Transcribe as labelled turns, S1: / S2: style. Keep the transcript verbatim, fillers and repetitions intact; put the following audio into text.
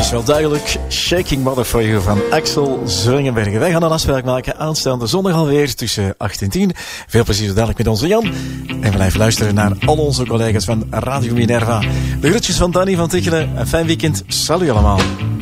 S1: is wel duidelijk. Shaking Mother for You van Axel Zungenbergen. Wij gaan een afspraak maken aanstaande zondag alweer tussen acht en tien. Veel plezier dadelijk met onze Jan. En blijf luisteren naar al onze collega's van Radio Minerva. De groetjes van Danny van Tichelen. Een fijn weekend. Salut allemaal.